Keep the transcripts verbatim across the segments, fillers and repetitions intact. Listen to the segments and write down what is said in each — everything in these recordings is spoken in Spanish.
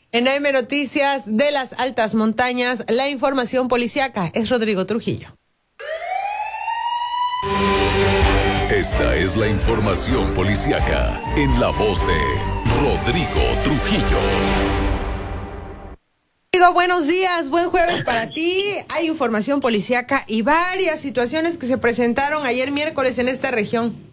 En A M Noticias de las Altas Montañas, la información policiaca es Rodrigo Trujillo. Esta es la información policiaca en la voz de Rodrigo Trujillo. Rodrigo, buenos días, buen jueves para ti. Hay información policiaca y varias situaciones que se presentaron ayer miércoles en esta región.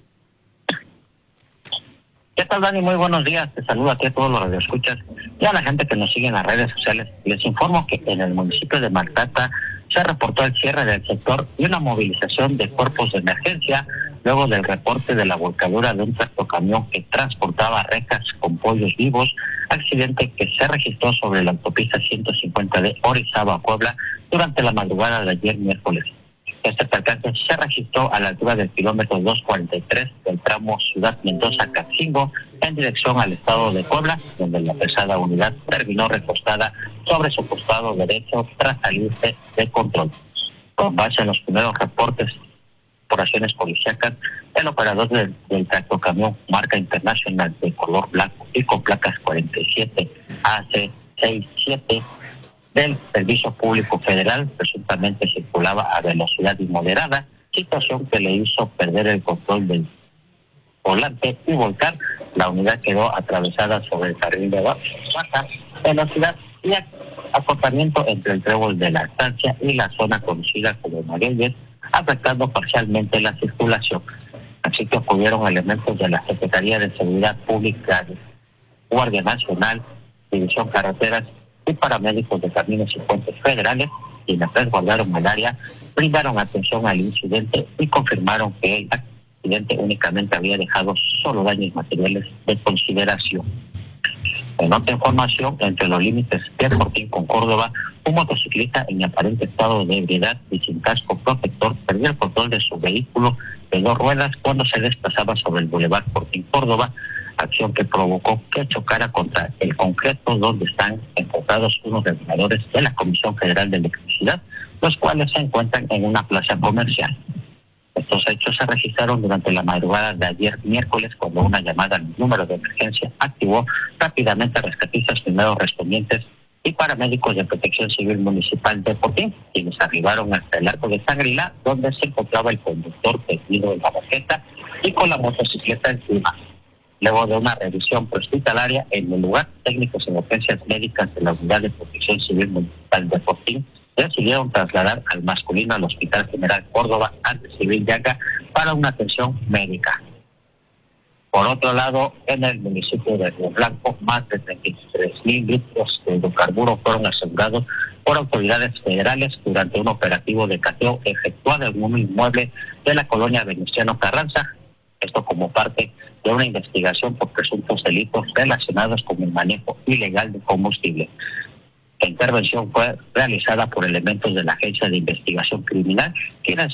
¿Qué tal, Dani? Muy buenos días. Te saludo a ti, a todos los radioescuchas y a la gente que nos sigue en las redes sociales. Les informo que en el municipio de Maltrata se reportó el cierre del sector y una movilización de cuerpos de emergencia luego del reporte de la volcadura de un tractocamión que transportaba rejas con pollos vivos, accidente que se registró sobre la autopista ciento cincuenta de Orizaba a Puebla durante la madrugada de ayer miércoles. Este percance se registró a la altura del kilómetro doscientos cuarenta y tres del tramo Ciudad Mendoza-Catzingo en dirección al estado de Puebla, donde la pesada unidad terminó recostada sobre su costado derecho tras salirse de control. Con base en los primeros reportes por acciones policíacas, el operador del, del tractocamión marca internacional de color blanco y con placas cuarenta y siete A C sesenta y siete del Servicio Público Federal presuntamente circulaba a velocidad inmoderada, situación que le hizo perder el control del volante y volcar. La unidad quedó atravesada sobre el carril de baja velocidad y acotamiento entre el trébol de la estancia y la zona conocida como Magueyes, afectando parcialmente la circulación. Así que acudieron elementos de la Secretaría de Seguridad Pública, Guardia Nacional, División Carreteras y paramédicos de caminos y puentes federales, quienes resguardaron el área, brindaron atención al incidente y confirmaron que el accidente únicamente había dejado solo daños materiales de consideración. En otra información, entre los límites de Fortín con Córdoba, un motociclista en aparente estado de ebriedad y sin casco protector perdió el control de su vehículo de dos ruedas cuando se desplazaba sobre el Boulevard Fortín Córdoba, acción que provocó que chocara contra el concreto donde están enfocados unos reguladores de la Comisión Federal de Electricidad, los cuales se encuentran en una plaza comercial. Estos hechos se registraron durante la madrugada de ayer miércoles cuando una llamada al número de emergencia activó rápidamente rescatistas primeros respondientes y paramédicos de Protección Civil Municipal de Fortín, quienes arribaron hasta el Arco de Shangri-La, donde se encontraba el conductor perdido en la banqueta y con la motocicleta encima. Luego de una revisión prehospitalaria en el lugar, técnicos en urgencias médicas de la Unidad de Protección Civil Municipal de Fortín decidieron trasladar al masculino al Hospital General Córdoba ante Civil Yaga para una atención médica. Por otro lado, en el municipio de Río Blanco, más de treinta y tres mil litros de hidrocarburos fueron asegurados por autoridades federales durante un operativo de cateo efectuado en un inmueble de la colonia Venustiano Carranza. Esto como parte de una investigación por presuntos delitos relacionados con el manejo ilegal de combustible. La intervención fue realizada por elementos de la Agencia de Investigación Criminal, quienes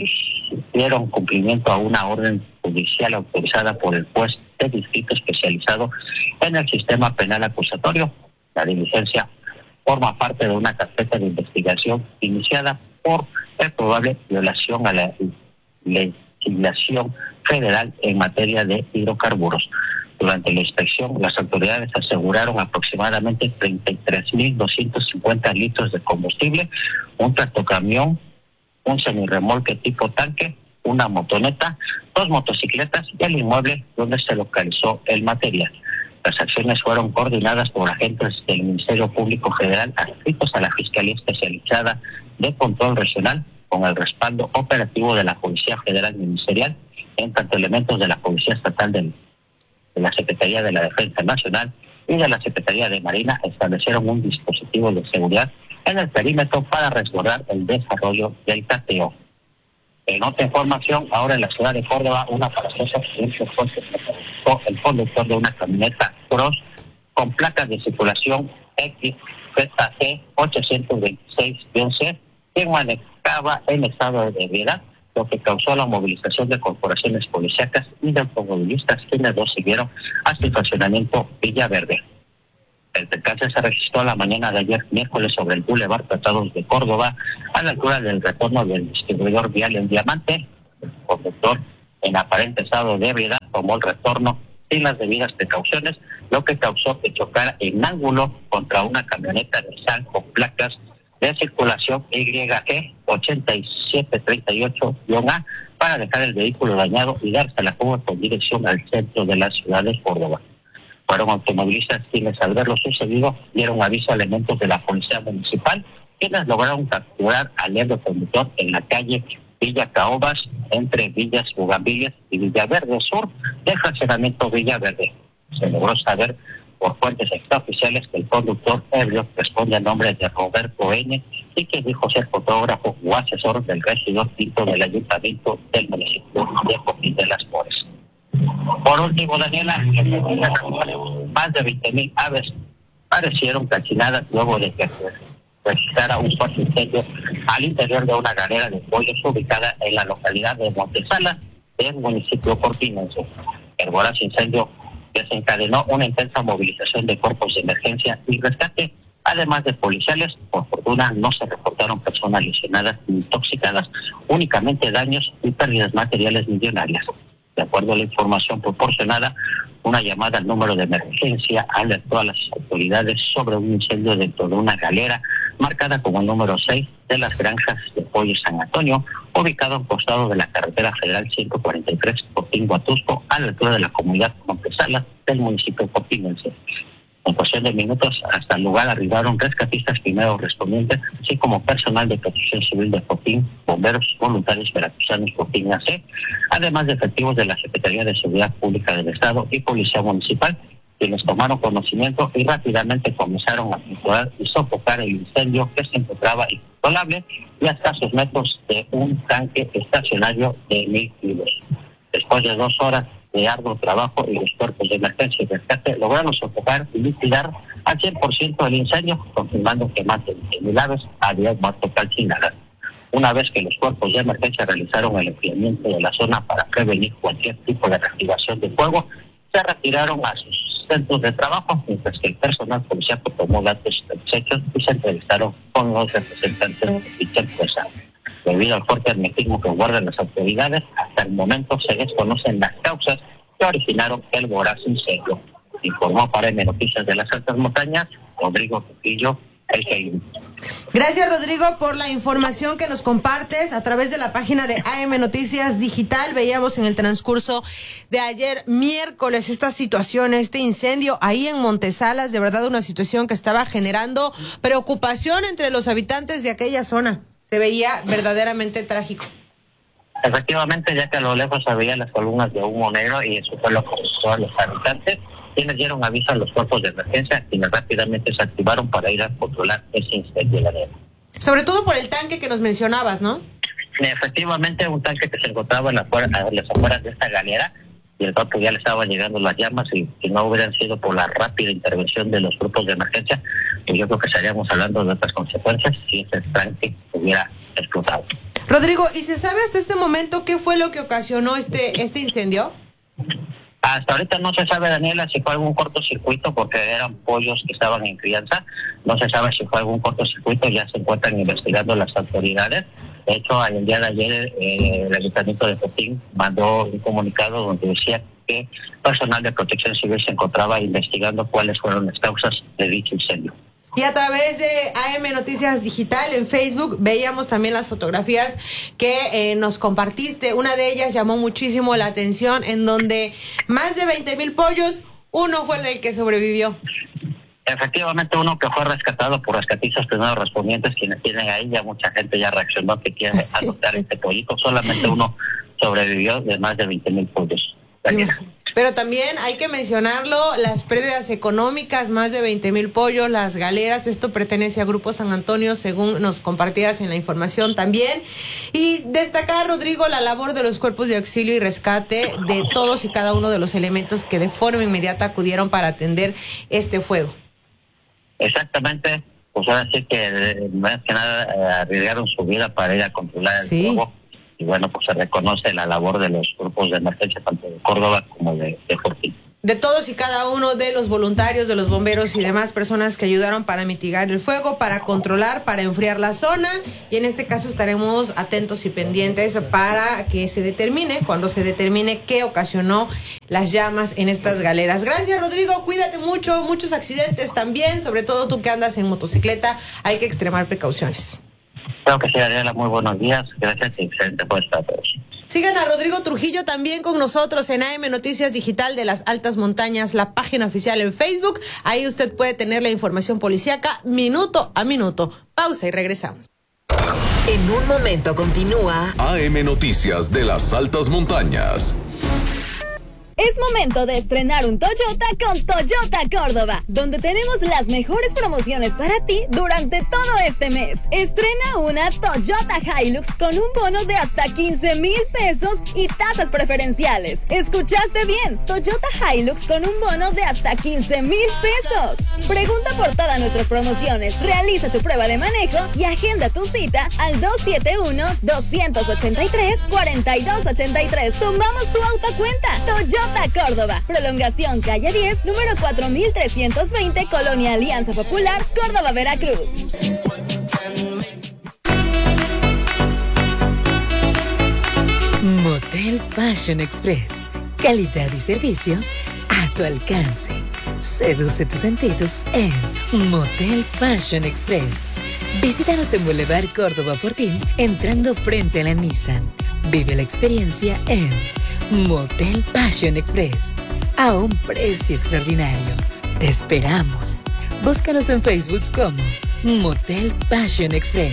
dieron cumplimiento a una orden judicial autorizada por el juez de distrito especializado en el sistema penal acusatorio. La diligencia forma parte de una carpeta de investigación iniciada por el probable violación a la legislación federal en materia de hidrocarburos. Durante la inspección, las autoridades aseguraron aproximadamente treinta y tres mil doscientos cincuenta litros de combustible, un tractocamión, un semirremolque tipo tanque, una motoneta, dos motocicletas y el inmueble donde se localizó el material. Las acciones fueron coordinadas por agentes del Ministerio Público Federal adscritos a la Fiscalía Especializada de Control Regional, con el respaldo operativo de la Policía Federal Ministerial, en tanto elementos de la Policía Estatal del de la Secretaría de la Defensa Nacional y de la Secretaría de Marina establecieron un dispositivo de seguridad en el perímetro para resguardar el desarrollo del cateo. En otra información, ahora en la ciudad de Córdoba, una aparatosa accidente fue que el conductor de una camioneta Cross con placas de circulación X Z G ochocientos veintiséis C, quien manejaba en estado de ebriedad, lo que causó la movilización de corporaciones policíacas y de automovilistas, quienes lo siguieron hasta el estacionamiento Villaverde. El percance se registró la mañana de ayer miércoles sobre el Boulevard Tratados de Córdoba, a la altura del retorno del distribuidor vial en Diamante. El conductor, en aparente estado de ebriedad, tomó el retorno sin las debidas precauciones, lo que causó que chocara en ángulo contra una camioneta Nissan con placas de circulación Y G ochenta y siete treinta y ocho A para dejar el vehículo dañado y darse a la fuga con dirección al centro de la ciudad de Córdoba. Fueron automovilistas quienes, al ver lo sucedido, dieron aviso a elementos de la policía municipal, quienes lograron capturar al ebrio conductor en la calle Villa Caobas, entre Villas Bugambilias y Villaverde Sur, del fraccionamiento Villaverde. Se logró saber por fuentes extraoficiales que el conductor ebrio responde a nombre de Roberto N. y que dijo ser fotógrafo o asesor del regidor quinto del ayuntamiento del municipio de Coquín de las Flores. Por último, Daniela, más de veinte mil aves parecieron calcinadas luego de que registrara un fuerte incendio al interior de una galera de pollos ubicada en la localidad de Montesala, del municipio cortinense. El voraz incendio desencadenó una intensa movilización de cuerpos de emergencia y rescate, además de policiales. Por fortuna no se reportaron personas lesionadas ni intoxicadas, únicamente daños y pérdidas materiales millonarias. De acuerdo a la información proporcionada, una llamada al número de emergencia alertó a las autoridades sobre un incendio dentro de una galera marcada como el número seis de las granjas de pollo San Antonio, ubicado a un costado de la carretera federal ciento cuarenta y tres Coquín-Huatusco, a la altura de la comunidad Montesala del municipio coquinense. En cuestión de minutos, hasta el lugar arribaron rescatistas primeros respondientes, así como personal de protección civil de Coquín, bomberos voluntarios veracruzanos Coquín A C, además de efectivos de la Secretaría de Seguridad Pública del Estado y Policía Municipal, quienes tomaron conocimiento y rápidamente comenzaron a controlar y sofocar el incendio que se encontraba incontrolable y a escasos metros de un tanque estacionario de mil kilos. Después de dos horas de arduo trabajo y los cuerpos de emergencia y rescate lograron sofocar y liquidar al cien por ciento el incendio, confirmando que más de veinte mil aves habían muerto calcinadas. Una vez que los cuerpos de emergencia realizaron el enfriamiento de la zona para prevenir cualquier tipo de reactivación de fuego, se retiraron a sus centros de trabajo, mientras que el personal policial tomó datos de los hechos y se entrevistaron con los representantes de dicha empresa. Debido al fuerte hermetismo que guardan las autoridades, hasta el momento se desconocen las causas que originaron el voraz incendio. Informó para M Noticias de las Altas Montañas, Rodrigo Trujillo, el G I. Gracias, Rodrigo, por la información que nos compartes a través de la página de A M Noticias Digital. Veíamos en el transcurso de ayer miércoles esta situación, este incendio ahí en Montesalas, de verdad una situación que estaba generando preocupación entre los habitantes de aquella zona. Se veía verdaderamente trágico. Efectivamente, ya que a lo lejos se veían las columnas de humo negro, y eso fue lo que asustó a los habitantes, quienes dieron aviso a los cuerpos de emergencia, quienes rápidamente se activaron para ir a controlar ese incendio. Sobre todo por el tanque que nos mencionabas, ¿no? Efectivamente, un tanque que se encontraba en la fuera, a las afueras de esta galera, y el cual ya le estaban llegando las llamas, y si no hubieran sido por la rápida intervención de los grupos de emergencia, pues yo creo que estaríamos hablando de otras consecuencias si ese tanque hubiera explotado. Rodrigo, ¿y se sabe hasta este momento qué fue lo que ocasionó este este incendio? Hasta ahorita no se sabe, Daniela, si fue algún cortocircuito, porque eran pollos que estaban en crianza. No se sabe si fue algún cortocircuito, ya se encuentran investigando las autoridades. De hecho, el día de ayer eh, el Ayuntamiento de Coquín mandó un comunicado donde decía que personal de protección civil se encontraba investigando cuáles fueron las causas de dicho incendio. Y a través de A M Noticias Digital en Facebook veíamos también las fotografías que eh, nos compartiste. Una de ellas llamó muchísimo la atención, en donde más de veinte mil pollos, uno fue el que sobrevivió. Efectivamente, uno que fue rescatado por rescatistas primeros respondientes, quienes tienen ahí, ya mucha gente ya reaccionó que quiere sí. adoptar este pollito. Solamente uno sobrevivió de más de veinte mil pollos. Pero también hay que mencionarlo, las pérdidas económicas, más de veinte mil pollos, las galeras, esto pertenece a Grupo San Antonio, según nos compartías en la información también. Y destacar, Rodrigo, la labor de los cuerpos de auxilio y rescate de todos y cada uno de los elementos que de forma inmediata acudieron para atender este fuego. Exactamente, pues ahora sí que más que nada arriesgaron su vida para ir a controlar el sí. fuego. Y bueno, pues se reconoce la labor de los grupos de emergencia, tanto de Córdoba como de, de Fortín. de todos y cada uno de los voluntarios, de los bomberos y demás personas que ayudaron para mitigar el fuego, para controlar, para enfriar la zona. Y en este caso estaremos atentos y pendientes para que se determine, cuando se determine qué ocasionó las llamas en estas galeras. Gracias, Rodrigo, cuídate mucho, muchos accidentes también, sobre todo tú que andas en motocicleta, hay que extremar precauciones. Creo que sí, Ariela, muy buenos días, gracias y excelente puesta a todos. Sigan a Rodrigo Trujillo también con nosotros en A M Noticias Digital de las Altas Montañas, la página oficial en Facebook. Ahí usted puede tener la información policíaca minuto a minuto. Pausa y regresamos. En un momento continúa A M Noticias de las Altas Montañas. Es momento de estrenar un Toyota con Toyota Córdoba, donde tenemos las mejores promociones para ti durante todo este mes. Estrena una Toyota Hilux con un bono de hasta quince mil pesos y tasas preferenciales. ¿Escuchaste bien? Toyota Hilux con un bono de hasta quince mil pesos. Pregunta por todas nuestras promociones, realiza tu prueba de manejo y agenda tu cita al dos siete uno, dos ocho tres, cuatro dos ocho tres. Tomamos tu autocuenta. Toyota Córdoba, prolongación calle diez, número cuatro mil trescientos veinte, Colonia Alianza Popular, Córdoba, Veracruz. Motel Fashion Express. Calidad y servicios a tu alcance. Seduce tus sentidos en Motel Fashion Express. Visítanos en Boulevard Córdoba Fortín, entrando frente a la Nissan. Vive la experiencia en Motel Fashion Express, a un precio extraordinario. Te esperamos. Búscanos en Facebook como Motel Fashion Express.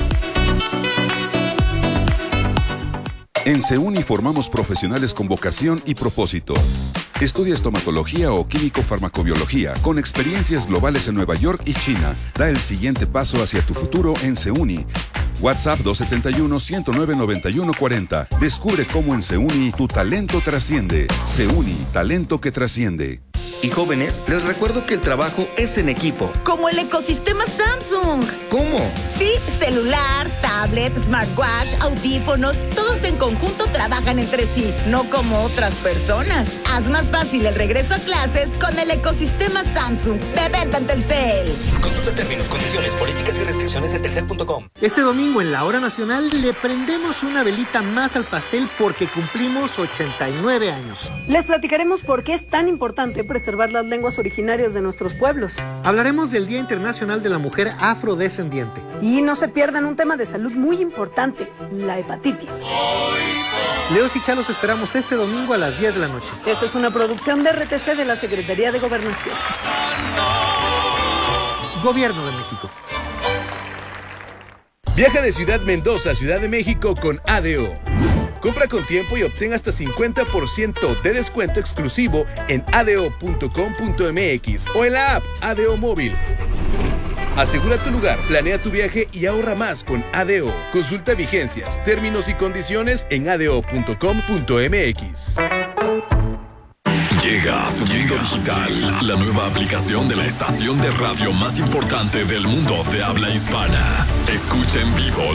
En SEUNI formamos profesionales con vocación y propósito. Estudia estomatología o químico-farmacobiología con experiencias globales en Nueva York y China. Da el siguiente paso hacia tu futuro en SEUNI. WhatsApp dos siete uno, ciento nueve, noventa y uno cuarenta. Descubre cómo en SEUNI tu talento trasciende. SEUNI, talento que trasciende. Y jóvenes, les recuerdo que el trabajo es en equipo. Como el ecosistema Samsung. ¿Cómo? Sí, celular, tablet, smartwatch, audífonos, todos en conjunto trabajan entre sí, no como otras personas. Haz más fácil el regreso a clases con el ecosistema Samsung de venta en Telcel. Consulta términos, condiciones, políticas y restricciones en telcel punto com. Este domingo en la hora nacional le prendemos una velita más al pastel porque cumplimos ochenta y nueve años. Les platicaremos por qué es tan importante preservar las lenguas originarias de nuestros pueblos. Hablaremos del Día Internacional de la Mujer Afrodescendiente. Y no se pierdan un tema de salud muy importante, la hepatitis. Leos y Chalos esperamos este domingo a las diez de la noche. Esta es una producción de R T C de la Secretaría de Gobernación. Gobierno de México. Viaja de Ciudad Mendoza a Ciudad de México con A D O. Compra con tiempo y obtén hasta cincuenta por ciento de descuento exclusivo en a d o punto com punto m x o en la app A D O Móvil. Asegura tu lugar, planea tu viaje y ahorra más con A D O. Consulta vigencias, términos y condiciones en a d o punto com punto m x. Llega a tu mundo digital, la nueva aplicación de la estación de radio más importante del mundo de habla hispana. Escucha en vivo